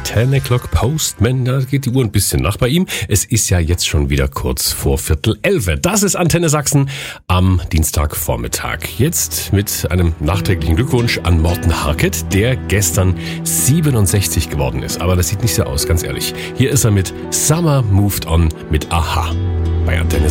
10 o'clock Postman, da geht die Uhr ein bisschen nach bei ihm. Es ist ja jetzt schon wieder kurz vor 10:45. Das ist Antenne Sachsen am Dienstagvormittag. Jetzt mit einem nachträglichen Glückwunsch an Morten Harket, der gestern 67 geworden ist. Aber das sieht nicht so aus, ganz ehrlich. Hier ist er mit Summer Moved On mit Aha bei Antenne